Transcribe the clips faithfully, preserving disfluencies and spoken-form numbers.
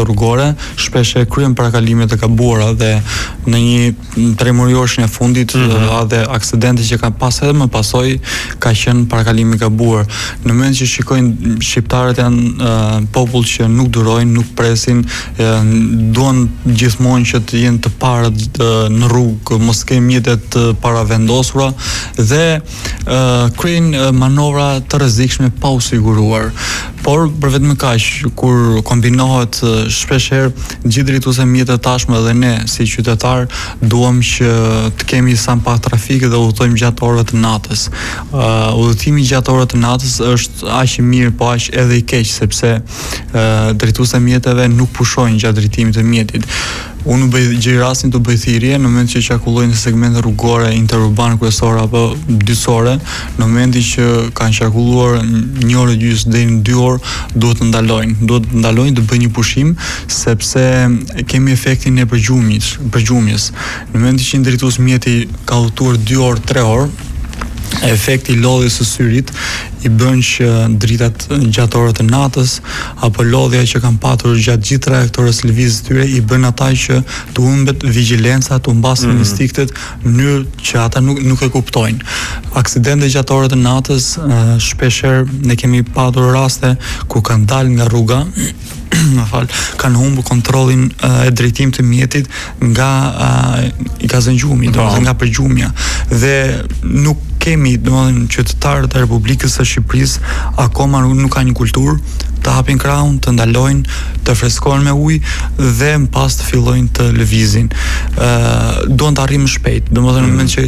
rrugore, shpesh e kryen parakalime të gabuara dhe në një tremorioshën e fundit mm-hmm. dhe aksidente që kanë pas edhe më pasoj ka qenë parakalimi i gabuar. Në moment që shikojnë shqiptarët janë uh, popull që nuk durojnë, nuk presin, uh, duan gjithmonë që të jenë të parët uh, në rrugë, mos kenë mjetet uh, para vendosura dhe uh, kryejnë uh, manovra të rrezikshme pa u siguruar. Por për vetëm kaq, kur kombinohet uh, shpeshherë gjithë drejtuese mjetet tashme dhe ne si qytetar duam që të kemi sa më pak trafik dhe udhëtojmë gjatë orëve të natës. Uh, udhëtimi gjatë orëve të natës është aq i mirë, po aq edhe i keq sepse uh, drejtuesit mjeteve nuk pushojnë gjatë drejtimit të mjetit. Unë bëj gjej rastin të bëj thirrje në moment që qarkullojnë në segmente rrugore interurban kryesore apo dytësore, në momentin që kanë qarkulluar një orë gjysmë deri në dy orë, duhet të ndalojnë, duhet të ndalojnë të bëjnë një pushim sepse kemi efektin e përgjumjes, përgjumjes. Në momentin që një drejtues mjeti ka udhëtuar dy orë, tre orë, efekti i lodhjes së syrit i bën që dritat gjatë orëve të natës apo lodhja që kanë patur gjatë gjithë trajektorës së lëvizjes tyre i bën ata që të humbet vigjilenca, të humbasin mm. instiktet në mënyrë që ata nuk nuk e kuptojnë. Aksidente gjatë orëve të natës uh, shpeshherë ne kemi patur raste ku kanë dalë nga rruga më fal, kanë humbur kontrollin uh, e drejtimit të mjetit nga uh, i kazangjumi, domethënë nga përgjumja dhe nuk kemi, domethënë qytetarët e Republikës së Shqipërisë akoma nuk kanë një kulturë të hapin krahun, të ndalojnë, të freskohen me ujë dhe më pas të fillojnë të lëvizin. Ë uh, duan të arrijnë më shpejt. Domethënë në moment që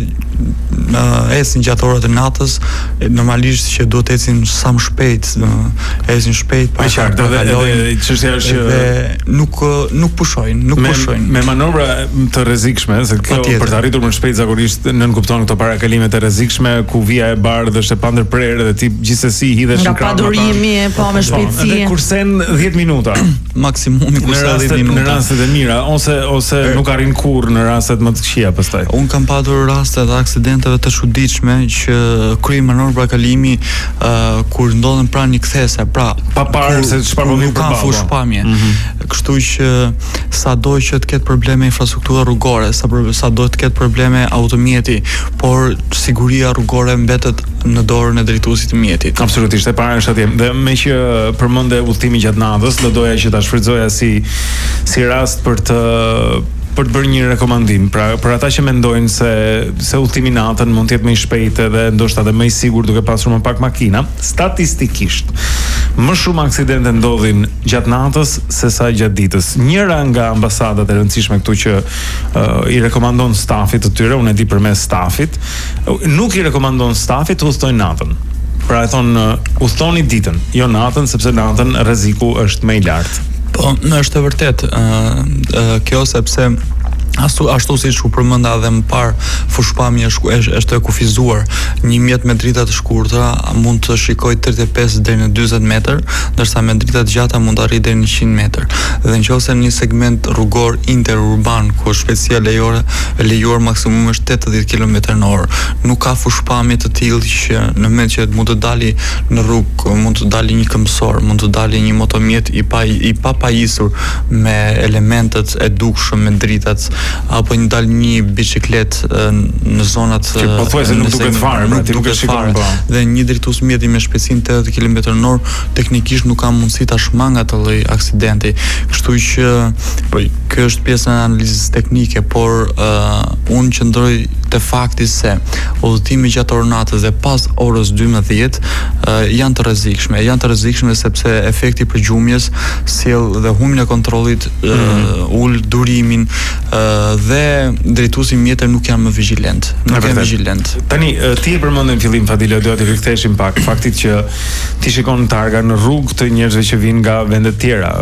uh, ecin gjatë orëve të natës, normalisht që duhet të ecin sa më shpejt, uh, ecin shpejt pa qartë edhe çështja është që nuk nuk pushojnë, nuk me, pushojnë. Me manovra të rrezikshme, se kjo për të arritur më shpejt zakonisht nën kupton këto parakalimet e rrezikshme ku vija e bardhë është e pandërprerë dhe ti gjithsesi hidhesh në krah. Nga padurimi, po me shpejtësi. Dhe kursen dhjetë minuta. Maksimumi kursen dhjetë minuta. Në rastet e mira, ose ose er, nuk arrin kurrë në rastet më të këqija pastaj. Un kam patur raste të aksidenteve të çuditshme që kryej manovër parakalimi uh, kur ndodhen pranë një kthese, pra pa parë se çfarë po vjen ka fushpamje. Mm-hmm. Kështu që sado që të ketë probleme infrastruktura rrugore, sa sado të ketë probleme automjeti, por siguria rrugore mbetet në dorën e drejtuesit të mjetit. Absolutisht, e para është atje. Dhe me që përmendë udhëtimi gjatë natës, do doja që ta shfrytëzoja si si rast për të për të bërë një rekomandim. Pra për ata që mendojnë se se udhëtimi natën mund të jetë më i shpejtë dhe ndoshta edhe më i sigurt duke pasur më pak makina, statistikisht më shumë aksidente ndodhin gjatë natës se sa gjatë ditës. Njëra nga ambasadat e rëndësishme këtu që uh, i rekomandon stafit të tyre, unë e di përmes stafit, nuk i rekomandon stafit të udhëtojnë natën. Pra e thonë uh, udhëtoni ditën, jo natën, sepse natën rreziku është më i lartë. Po, është e vërtet, uh, uh, kjo sepse Ashtu, ashtu si që u përmenda dhe më parë, fushpamja është, është e kufizuar. Një mjet me drita të shkurtra mund të shikoj tridhjetë e pesë deri në dyzet metër, ndërsa me drita të gjata mund të arrijë deri në njëqind metër. Dhe nëse në një segment rrugor interurban ku shpejtësia lejuar lejuar maksimum është tetëdhjetë kilometra në orë, nuk ka fushpamje të tillë që në moment që mund të dali në rrugë, mund të dali një këmbësor, mund të dali një motomjet i pa i papajisur me elementet e dukshëm me dritat apo një dal një biçiklet në zonat që pothuajse nuk duket fare, pra ti nuk e shikon po. Dhe një drejtues mjeti me shpejtësinë tetëdhjetë kilometra në orë teknikisht nuk ka mundësi ta shmangë atë lloj aksidenti. Kështu që po kjo është pjesa e analizës teknike, por uh, unë qëndroj te fakti se udhëtimi gjatë orës natës dhe pas orës dymbëdhjetë uh, janë të rrezikshme, janë të rrezikshme sepse efekti i përgjumjes sjell dhe humbjen e kontrollit, uh, mm. ul durimin uh, dhe drejtuesi mjetër nuk janë më vigjilent, nuk janë vigjilent. Tani ti e përmendën në fillim Fadile, do të riktheheshim pak faktit që ti shikon targa në rrugë të njerëzve që vinë nga vende të tjera.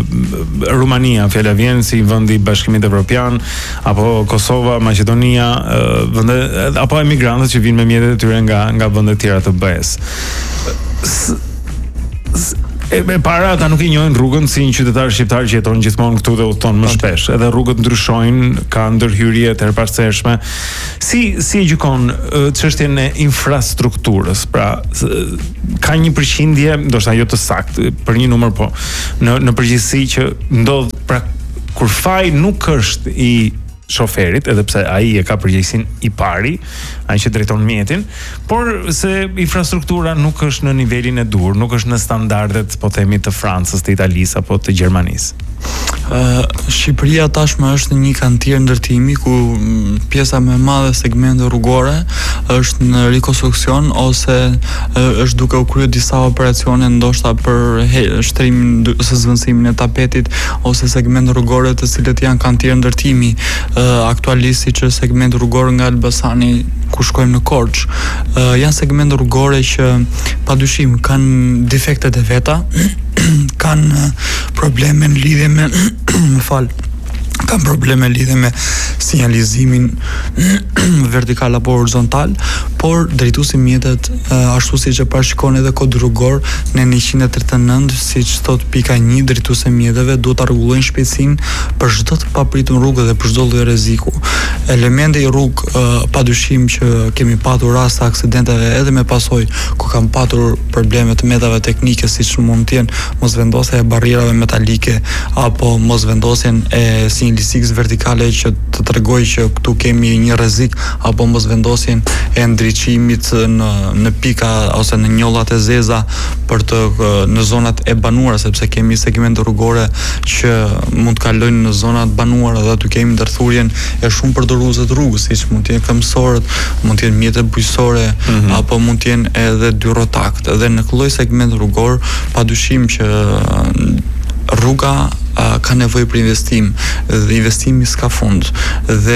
Rumania, fjala vjen si vendi i Bashkimit Evropian, apo Kosova, Maqedonia, vende apo emigrantët që vinë me mjetet e tyre nga nga vende të tjera të B E S. E me para ata nuk i njohin rrugën si një qytetar shqiptar që jeton gjithmonë këtu dhe udhton më shpesh. Edhe rrugët ndryshojnë, ka ndërhyrje të herparseshme. Si si e gjykon çështjen e infrastrukturës? Pra, ka një përqindje, ndoshta jo të saktë për një numër, po në në përgjithësi që ndodh, pra kur faji nuk është i shoferit, edhe pse ai e ka përgjegjësinë i pari, ai që drejton mjetin, por se infrastruktura nuk është në nivelin e dur, nuk është në standardet, po themi, të Francës, të Italisë apo të Gjermanisë. Uh, Shqipëria tashmë është një kantier ndërtimi ku pjesa më e madhe segmente rrugore është në rikonstruksion ose uh, është duke u kryer disa operacione ndoshta për shtrimin ose zvendësimin e tapetit ose segmente rrugore të cilët janë kantier ndërtimi. Uh, aktualisht siç është segmenti rrugor nga Elbasani ku shkojmë në Korçë, uh, janë segmente rrugore që padyshim kanë defektet e veta, kanë probleme në lidhje me më fal kanë probleme lidhje me sinjalizimin vertikal apo horizontal, por drejtuesi mjetet ashtu siç e parashikon edhe kodi rrugor në njëqind e tridhjetë e nëntë, siç thot pika një, drejtuesi mjeteve duhet ta rregullojnë shpejtësinë për çdo të papritur rrugë dhe për çdo lloj rreziku. Elementi i rrugë padyshim që kemi patur raste aksidenteve edhe me pasojë ku kanë patur probleme të metave teknike siç mund të jenë mosvendosja e barrierave metalike apo mosvendosjen e sinjalizimit vertikale që të tregojë që këtu kemi një rrezik apo mosvendosjen e ndriçimit në në pika ose në njollat e zeza për të në zonat e banuara, sepse kemi segmente rrugore që mund të kalojnë në zonat banuara dhe aty kemi ndërthurjen e shumë përdoruesve të rrugës, siç mund të jenë këmbësorët, mund të jenë mjetet bujqësore mm-hmm. apo mund të jenë edhe dy rrotakt. Dhe në këtë lloj segment rrugor padyshim që rruga uh, ka nevojë për investim dhe investimi s'ka fund dhe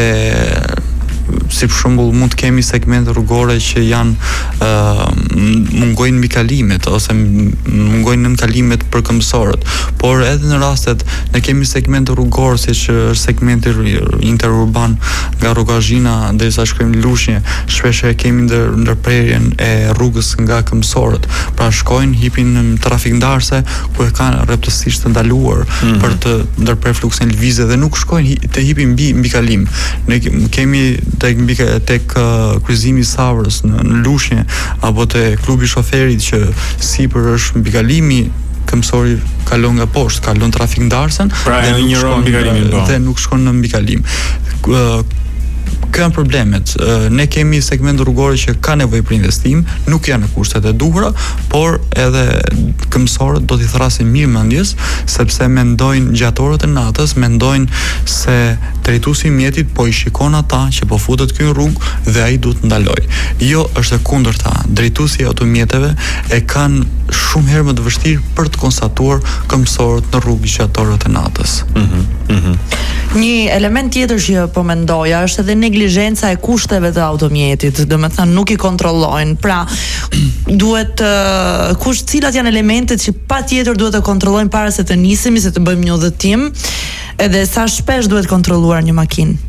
si për shembull mund të kemi segmente rrugore që janë uh, mungojnë mbikalimet ose mungojnë nënkalimet për këmbësorët, por edhe në rastet ne kemi segmente rrugor siç është segmenti interurban nga Rrugazhina derisa shkojmë në Lushnjë, shpesh e kemi ndër, ndërprerjen e rrugës nga këmbësorët, pra shkojnë hipin në trafik ndarse ku e kanë rreptësisht të ndaluar mm-hmm. për të ndërprerë fluksin lëvizje dhe nuk shkojnë të hipin mbi mbikalim. Ne kemi tek mbi tek uh, kryqëzimi i Savrës në, në Lushnjë apo te klubi i shoferit që sipër është mbikalimi, këmbësori kalon nga poshtë, kalon trafik ndarsen pra, dhe, nuk shkon, dhe nuk shkon në mbikalim. Uh, Kënë problemet, ne kemi segment rrugore që ka nevojë për investim, nuk janë në kushtet e duhura, por edhe këmbësorët do t'i thrasin mirë mendjes, sepse mendojnë gjatorët e natës, mendojnë se drejtuesi i mjetit po i shikon ata që po futet këtu në rrugë dhe ai duhet të ndalojë. Jo, është e kundërta. Drejtuesi i automjeteve e kanë shumë herë më të vështirë për të konstatuar këmbësorët në rrugë gjatorët e natës. Mhm. Mhm. Një element tjetër që po mendoja është edhe neglizhenca e kushteve të automjetit, do të thënë nuk i kontrollojnë. Pra, duhet uh, kusht cilat janë elementet që patjetër duhet të kontrollojnë para se të nisemi, se të bëjmë një udhëtim, edhe sa shpesh duhet kontrolluar një makinë.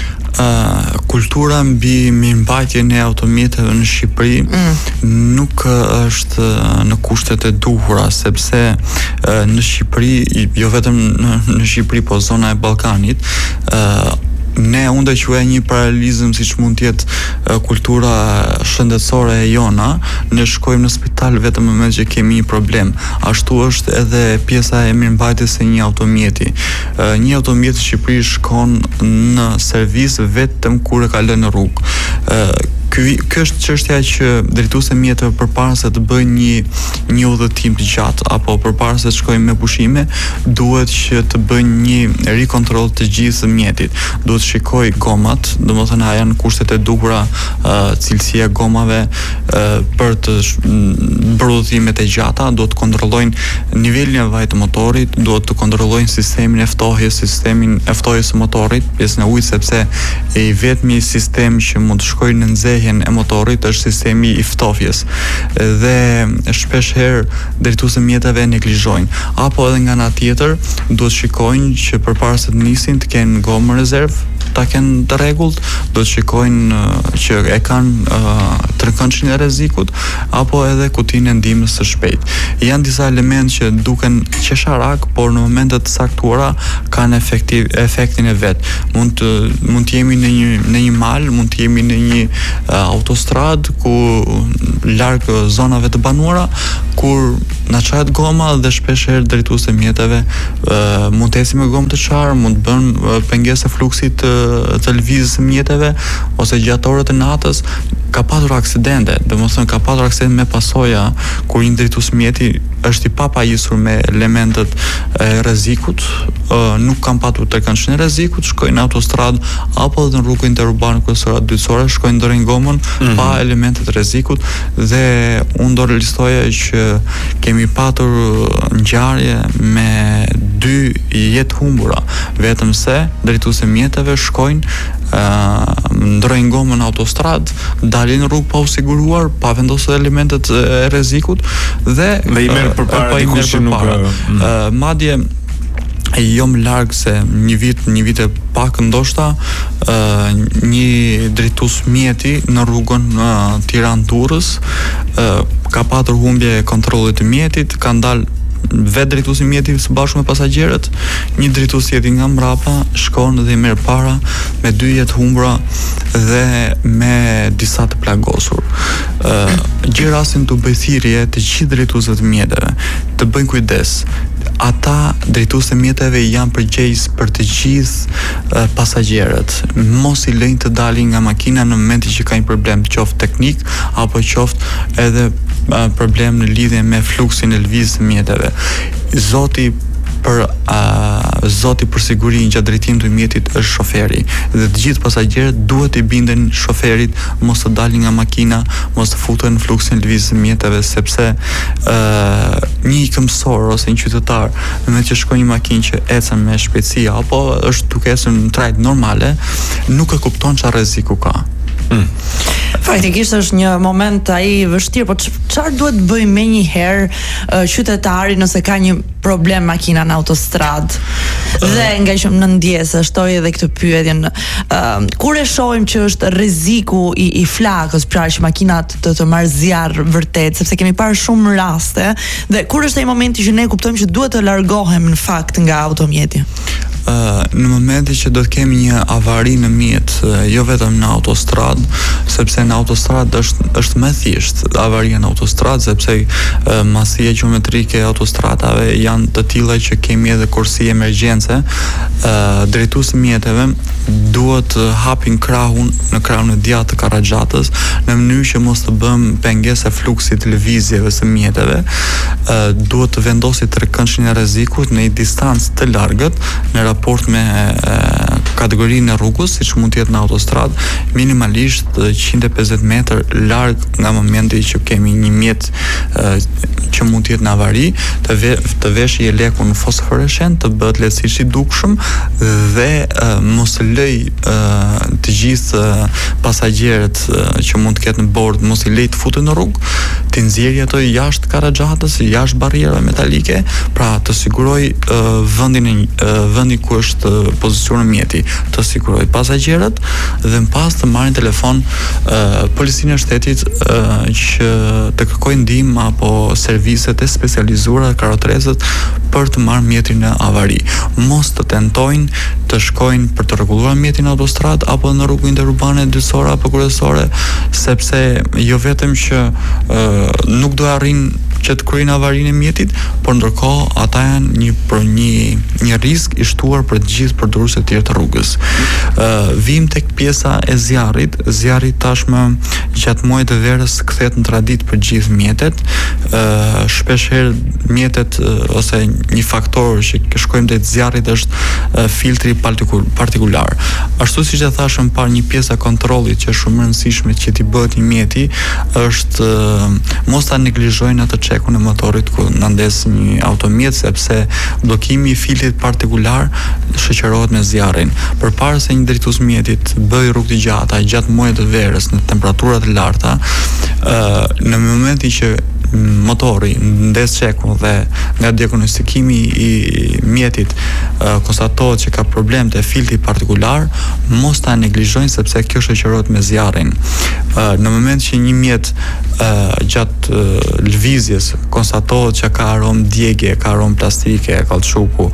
Uh, kultura mbi mirëmbajtjen e automjeteve në Shqipëri mm. nuk uh, është uh, në kushtet e duhura, sepse uh, në Shqipëri, jo vetëm në, në Shqipëri, po zona e Ballkanit, uh, ne unë do quaj një paralelizëm siç mund të jetë uh, kultura shëndetësore e jona, ne shkojmë në spital vetëm në moment që kemi një problem. Ashtu është edhe pjesa e mirëmbajtjes së një automjeti. Uh, një automjet në Shqipëri shkon në servis vetëm kur e kalon në rrugë. Uh, Ky kjo është çështja që drejtuesi i mjeteve përpara se të bëjë një një udhëtim të gjatë apo përpara se të shkojnë me pushime, duhet që të bëjnë një rikontroll të gjithë mjetit. Duhet të shikojë gomat, domethënë a janë në kushtet e duhura, uh, cilësia e gomave uh, për të bërë udhëtimet e gjata, duhet të kontrollojnë nivelin e vajit të motorit, duhet të kontrollojnë sistemin e ftohjes, sistemin e ftohjes së motorit, pjesën e ujit, sepse e vetmi sistem që mund të shkojë në nxehje e motorit është sistemi i ftofjes dhe shpesh herë drejtuesi mjeteve neglizhojnë, apo edhe nga ana tjetër duhet shikojnë që përpara se të nisin të kenë gomë rezervë ta kenë të rregullt, do të shikojnë uh, që e kanë uh, tërkëndshin e rrezikut apo edhe kutinë e ndihmës së shpejtë. Janë disa elementë që duken qesharak, por në momente të saktuara kanë efektiv efektin e vet. Mund të mund të jemi në një në një mal, mund të jemi në një uh, autostradë ku larg zonave të banuara, kur na çahet goma dhe shpesh herë drejtues e mjeteve uh, mund të ecin me gomë të çarë, mund të bën uh, pengesë fluksit të, të lëvizjes së mjeteve ose gjatë orëve të natës. Ka patur aksidente, domethënë ka patur aksidente me pasoja kur një drejtues mjeti është i papajisur me elementet e rrezikut, uh, nuk kanë patur tërkëndshin e rrezikut, shkojnë në autostradë apo në rrugën interurbane kryesore dytësore, shkojnë ndërrin gomën mm-hmm. pa elemente të rrezikut dhe unë do listoja që kemi patur ngjarje me dy jetë humbura, vetëm se drejtues e mjeteve shkojnë Uh, ndrojnë gomën në autostradë, dalin në rrugë pa u siguruar, pa vendosur elementet e rrezikut dhe dhe i merr përpara dikush që nuk uh, madje jo më larg se një vit, një vit e pak ndoshta, uh, një drejtues mjeti në rrugën uh, Tiranë-Durrës uh, ka patur humbje e kontrollit të mjetit, ka ndalë vetë drejtuesi i mjetit së bashku me pasagerët, një drejtues tjetër nga mbrapa shkon dhe i merr para me dy jetë humbura dhe me disa të plagosur. Ë uh, gjë rastin të bëj thirrje të gjithë drejtuesve të mjeteve të bëjnë kujdes. Ata drejtues të mjeteve janë përgjegjës për të gjithë uh, pasagerët. Mos i lejnë të dalin nga makina në momentin që ka një problem, qoftë teknik apo qoftë edhe uh, problem në lidhje me fluksin e lëvizjes së mjeteve. Zoti për uh, zoti për sigurinë gjatë drejtimit të mjetit është shoferi dhe të gjithë pasagerët duhet i binden shoferit mos të dalin nga makina, mos të futen në fluksin e lëvizjes së mjeteve, sepse uh, një ikëmësor ose një qytetar në moment që shkon një makinë që ecën me shpejtësi apo është duke ecur në trajt normale, nuk e kupton çfarë rreziku ka. Mm. Faktikisht është një moment ai vështirë, po çfarë duhet të bëjë më një herë uh, qytetari nëse ka një problem makina në autostradë? Uh. Dhe nga që në ndjesë shtoj edhe këtë pyetjen, uh, kur e shohim që është rreziku i, i flakës, pra që makinat të të marrë zjarr vërtet, sepse kemi parë shumë raste, dhe kur është ai momenti që ne kuptojmë që duhet të largohem në fakt nga automjeti? Uh, në momentin që do të kemi një avari në mjet, uh, jo vetëm në autostradë, sepse në autostradë është është më thjesht avaria në autostradë, sepse uh, masia gjeometrike e autostradave janë të tilla që kemi edhe kursi emergjence. Uh, drejtuesi i mjeteve duhet të hapin krahun në krahun e djathtë të karraxhatës në mënyrë që mos të bëm pengesë fluksit të lëvizjeve së mjeteve. Uh, duhet të vendosi tërkëndshin e rrezikut në një distancë të largët në raport me e, kategorinë e rrugës, siç mund të jetë në autostradë, minimalisht njëzet e pesëdhjetë metër larg nga momenti që kemi një mjet e, që mund të jetë në avari, të, ve, të veshë i lekun fosforescent, të bëhet lehtësisht i dukshëm dhe e, mos lëj e, të gjithë pasagerët e, që mund të ketë në bord, mos i lej të futen në rrugë, të nxjerrë ato jashtë karraxhatës, jashtë barrierave metalike, pra të siguroj e, vendin e vendi ku është pozicionuar mjeti, të siguroj pasagerët dhe më pas të marrin telefon uh, policinë e shtetit uh, që të kërkojnë ndihmë apo serviset e specializuara karrotresët për të marrë mjetin në avari. Mos të tentojnë të shkojnë për të rregulluar mjetin në autostradë apo në rrugë interurbane dytësore apo kryesore, sepse jo vetëm që uh, nuk do arrijnë që të kryejnë avarinë e mjetit, por ndërkohë ata janë një për një një risk i shtuar për të gjithë përdoruesit e tjerë të rrugës. Ë uh, vim tek pjesa e zjarrit. Zjarri tashmë gjatë muajit të verës kthehet në traditë për gjithë mjetet. Ë uh, shpesh herë mjetet uh, ose një faktor që shkojmë te zjarrit është uh, filtri partikular. Ashtu siç e thashëm parë, një pjesë e kontrollit që është shumë e rëndësishme që ti bëhet një mjeti është uh, mos ta neglizhojnë atë çekun e motorit ku na ndes një automjet, sepse bllokimi i filtrit partikular shoqërohet me zjarrin. Përpara se një drejtues mjetit bëj rrugë të gjata gjatë muajit të verës në temperatura të larta, ë në momentin që motori ndes çeku dhe nga diagnostikimi i mjetit uh, konstatohet që ka problem të filtri partikular, mos ta neglizhojnë sepse kjo shoqërohet me zjarrin. Uh, në moment që një mjet uh, gjatë uh, lëvizjes konstatohet që ka aromë djegje, ka aromë plastike, kallçuku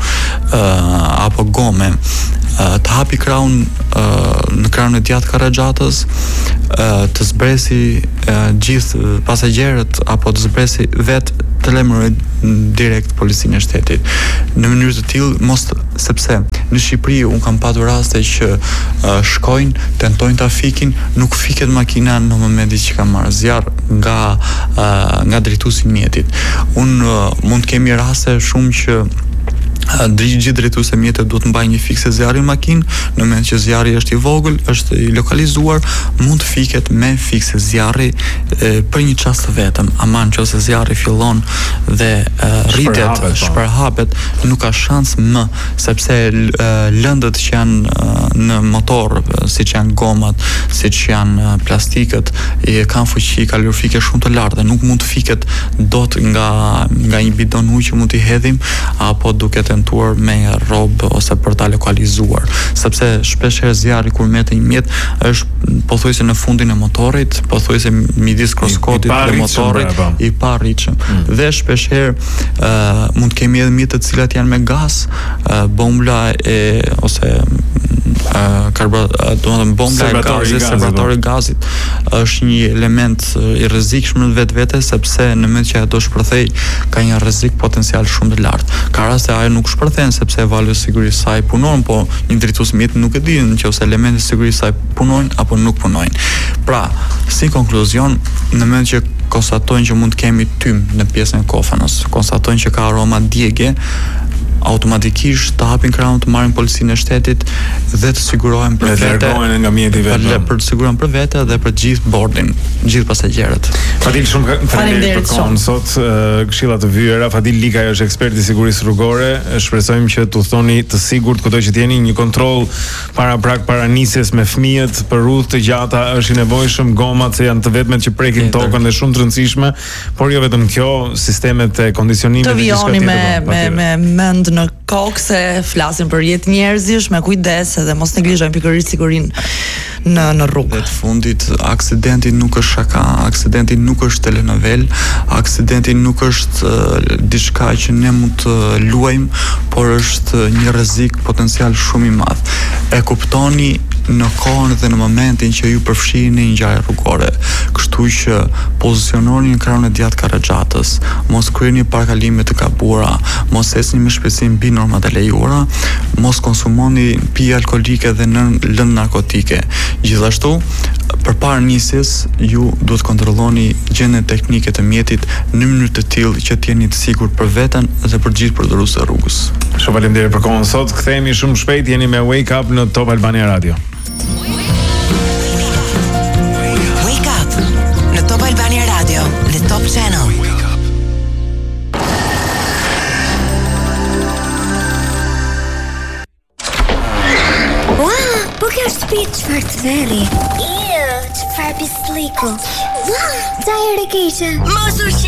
uh, apo gome, uh, të hapi krahun uh, në krahun e djathtë Karraxhatës, uh, të zbresi uh, gjithë pasagerët apo të zbresi vetë, të lajmëroj direkt policinë e shtetit. Në mënyrë të tillë mos të, sepse në Shqipëri un kam patur raste që uh, shkojnë, tentojnë ta fikin, nuk fiket makina në momentin që ka marrë zjarr nga uh, nga drejtuesi i mjetit. Un uh, mund të kemi raste shumë që gjithë drejtuesi i mjetit duhet të mbajë një fikse zjarri në makinë, në moment që zjarri është i vogël, është i lokalizuar, mund të fiket me fikse zjarri e, për një çast të vetëm. Aman nëse zjarri fillon dhe e, rritet, shpërhapet, nuk ka shans më, sepse e, lëndët që janë e, në motor, siç janë gomat, siç janë plastikët, e, kanë fuqi kalorifike shumë të lartë dhe nuk mund të fiket dot nga nga një bidon ujë që mund t'i hedhim apo duke tentuar me rrobë ose për ta lokalizuar, sepse shpesh herë zjarri kur merret një mjet është pothuajse në fundin e motorit, pothuajse midis kroskotit dhe motorit, i parritshëm. Mm. Dhe shpesh herë uh, mund të kemi edhe mjet të cilat janë me gaz, uh, bombla e ose Uh, karbo, uh, do të thënë bomba e gazit, serbatori i gazit është një element uh, i rrezikshëm në vetvete, sepse në moment që ajo do shpërthej ka një rrezik potencial shumë të lartë. Ka raste ajo nuk shpërthen sepse valët e sigurisë saj punojnë, po një drejtues mjeti nuk e di nëse elementet e sigurisë saj punojnë apo nuk punojnë. Pra, si konkluzion, në moment që konstatojnë që mund të kemi tym në pjesën e kofanës, konstatojnë që ka aroma djegje, automatikisht të hapin krahun, të marrin policinë e shtetit dhe të sigurohen për vete, nga mjeti vetë, për të siguruar për vete dhe për gjithë bordin, gjithë pasagerët. Fadil, shumë faleminderit për kohën sot. Këshilla të vyera. Fadil Lika është ekspert i sigurisë rrugore. Shpresojmë që t'u thoni të sigurt kudo që t'jeni, një kontroll para prak para nisjes me fëmijët për rrugë të gjata është i nevojshëm, gomat se janë të vetmet që prekin tokën dhe shumë të rëndësishme, por jo vetëm kjo, sistemet e kondicionimit të vijoni me me me mend në kokë se flasin për jetë njerëzish, me kujdes edhe mos neglizhojmë pikërisht sigurinë në në rrugë. Në fundit, aksidenti nuk është shaka, aksidenti nuk është telenovel, aksidenti nuk është uh, diçka që ne mund të luajmë, por është një rrezik potencial shumë i madh. E kuptoni në kohën dhe në momentin që ju përfshiheni në një ngjarje rrugore. Kështu që poziciononi në krahun e djathtë Karraxhatës, mos kryeni parkalime të gabuara, mos ecni me shpejtësi mbi normat e lejuara, mos konsumoni pije alkolike dhe lëndë narkotike. Gjithashtu, përpara nisjes, ju duhet të kontrolloni gjendjen teknike të mjetit në mënyrë të tillë që të jeni të sigurt për veten dhe për gjithë përdorësët e rrugës. Shumë faleminderit për kohën sot. Kthehemi shumë shpejt, jeni me Wake Up në Top Albania Radio. Wake Up në Top Albania Radio, the Top Channel. Wow, po kjo shtëpi çfarë të veri? Iu, çfarë pisliku? Wow, çfarë e keqe? Mos u